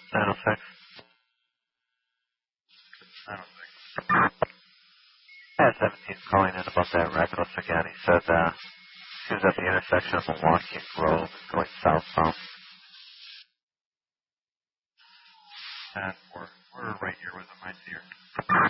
906. 906. Yeah, 17's calling in about that reckless again. He said he was at the intersection of Milwaukee and Grove going southbound. And we're right here with him. I see her.